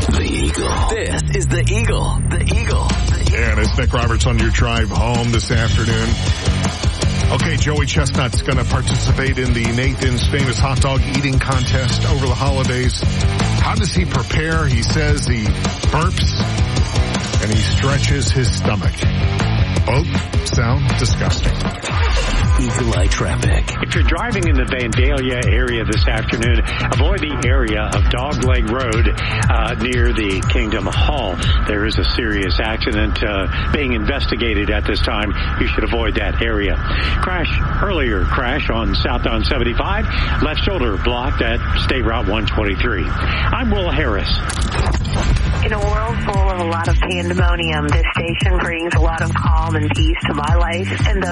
The Eagle. This is The Eagle. The Eagle. And it's Nick Roberts on your drive home this afternoon. Okay, Joey Chestnut's going to participate in the Nathan's Famous Hot Dog Eating Contest over the holidays. How does he prepare? He says he burps and he stretches his stomach. Both sound disgusting. Eagle Eye traffic. If you're driving in the Vandalia area this afternoon, avoid the area of Dogleg Road near the Kingdom Hall. There is a serious accident being investigated at this time. You should avoid that area. Earlier crash on southbound 75, left shoulder blocked at State Route 123. I'm Will Harris. In a world full of a lot of pandemonium, this station brings a lot of calm and peace to my life and